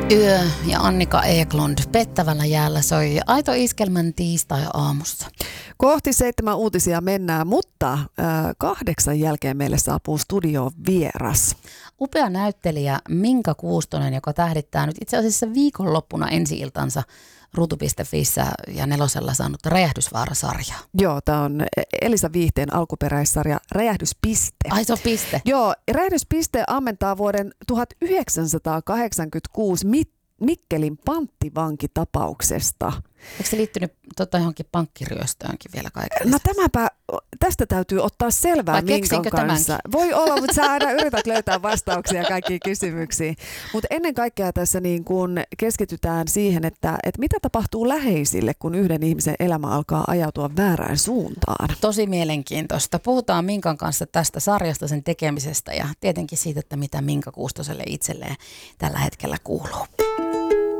Yö ja Annika Eklund pettävällä jäällä soi Aito Iskelmän tiistai-aamussa. Kohti 7 uutisia mennään, mutta 8 jälkeen meille saapuu studioon vieras. Upea näyttelijä Minka Kuustonen, joka tähdittää nyt itse asiassa viikonloppuna ensi-iltansa Ruutu.fissä ja Nelosella saanut Räjähdysvaara-sarjaa. Joo, tämä on Elisa Viihteen alkuperäissarja Räjähdyspiste. Ai se on piste? Joo, Räjähdyspiste ammentaa vuoden 1986 Mikkelin panttivankitapauksesta. Eikö se liittynyt johonkin pankkiryöstöönkin vielä kaiken? No tästä täytyy ottaa selvää Minkan kanssa. Voi olla, mutta sä aina yrität löytää vastauksia kaikkiin kysymyksiin. Mutta ennen kaikkea tässä niin kun keskitytään siihen, että mitä tapahtuu läheisille, kun yhden ihmisen elämä alkaa ajautua väärään suuntaan. Tosi mielenkiintoista. Puhutaan Minkan kanssa tästä sarjasta, sen tekemisestä ja tietenkin siitä, että mitä Minka Kuustoselle itselleen tällä hetkellä kuuluu.